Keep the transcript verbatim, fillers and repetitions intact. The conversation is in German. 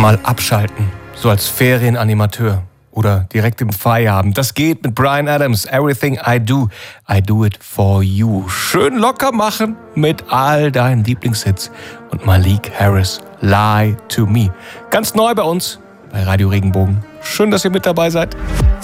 mal abschalten, so als Ferienanimateur oder direkt im Feierabend. Das geht mit Bryan Adams. Everything I do, I do it for you. Schön locker machen mit all deinen Lieblingshits. Und Malik Harris, Lie to Me. Ganz neu bei uns bei Radio Regenbogen. Schön, dass ihr mit dabei seid.